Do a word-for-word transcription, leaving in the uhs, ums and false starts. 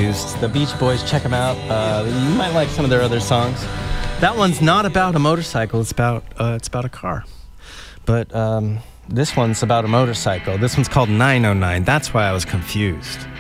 confused. The Beach Boys, check them out. Uh, you might like some of their other songs. That one's not about a motorcycle. It's about uh, it's about a car. But um, this one's about a motorcycle. This one's called nine oh nine. That's why I was confused.